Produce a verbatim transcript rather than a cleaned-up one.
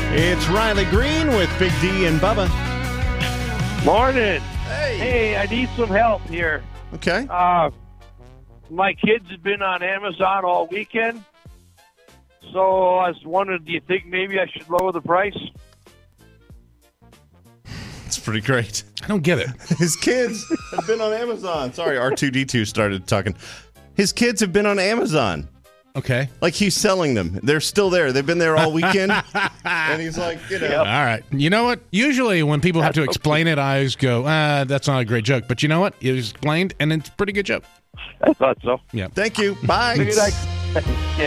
It's Riley Green with Big D and Bubba. Morning. Hey. Hey, I need some help here. Okay. Uh, my kids have been on Amazon all weekend, so I was wondering, do you think maybe I should lower the price? It's pretty great. I don't get it. His kids have been on Amazon. Sorry, R two D two started talking. His kids have been on Amazon. Okay. Like he's selling them. They're still there. They've been there all weekend. And he's like, you know. All right. You know what? Usually when people have to explain it, I always go, ah, that's not a great joke. But you know what? It was explained, and it's a pretty good joke. I thought so. Yeah. Thank you. Bye. Figured I- yeah.